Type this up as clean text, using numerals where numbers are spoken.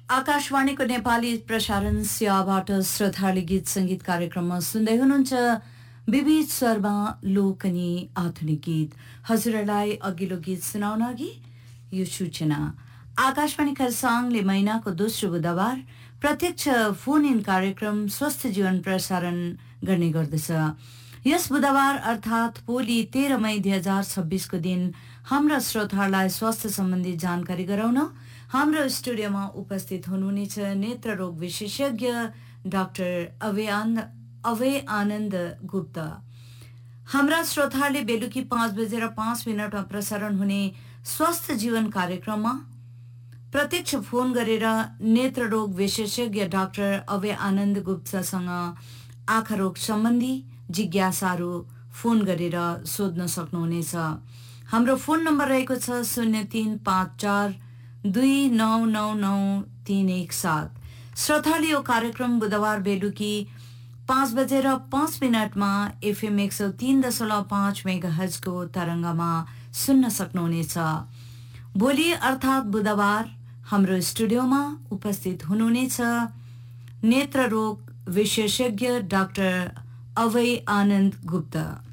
आकाशवाणीको नेपाली प्रसारण सेवाबाट श्रोताहरूले गीत संगीत कार्यक्रममा सुन्दै हुनुहुन्छ। विविध स्वरमा लोक अनि आधुनिक गीत। हजुरहरूलाई अघिल्लो गीत सुनाउन अघि यो सूचना। आकाशवाणी खरसाङले महिनाको दोस्रो बुधबार प्रत्यक्ष फोन इन कार्यक्रम स्वस्थ जीवन प्रसारण गर्ने गर्दछ। यस बुधबार अर्थात् भोलि 13 मई 2026 को दिन हाम्रा श्रोताहरूलाई स्वास्थ्य सम्बन्धी जानकारी गराउन हाम्रो स्टुडियोमा उपस्थित हुनुहुनेछ नेत्र रोग विशेषज्ञ डाक्टर अभय आनन्द गुप्ता। हाम्रा श्रोताहरूले बेलुकी 5:05 प्रसारण हुने स्वस्थ जीवन कार्यक्रममा प्रत्यक्ष फोन गरेर नेत्र रोग विशेषज्ञ डाक्टर अभय आनन्द गुप्तासँग आँखा रोग सम्बन्धी जिज्ञासाहरू फोन गरेर सोध्न सक्नुहुनेछ। हाम्रो फोन नम्बर रहेको छ 0354 2999 श्रोताले यो कार्यक्रम बुधबार बेलुकी 5:05 एफएम 103.5 मेगाहर्जको तरङ्गमा सुन्न सक्नुहुनेछ। भोलि अर्थात् बुधबार हाम्रो स्टुडियोमा उपस्थित हुनुहुनेछ नेत्र रोग विशेषज्ञ डाक्टर अभय आनन्द गुप्ता।